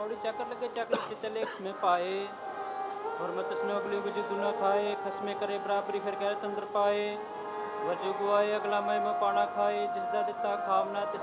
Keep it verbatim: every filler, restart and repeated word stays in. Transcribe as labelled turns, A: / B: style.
A: कौड़ी चक्कर लगे चक्कर च चले खसमे पाए और मत स्नो अगली वजूद न खाए खसमे करे बराबरी फिर गैर तंत्र पाए वजू गुआए अगला मैं पाना खाए जिसदा दिता खावना